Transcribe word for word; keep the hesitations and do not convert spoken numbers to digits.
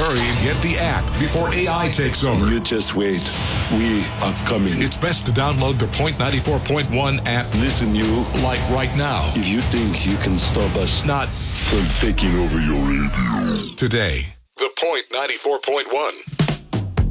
Hurry and get the app before A I takes over. You just wait. We are coming. It's best to download the Point ninety-four point one app. Listen, you. Like right now. If you think you can stop us Not from taking over your radio today. The Point ninety-four point one.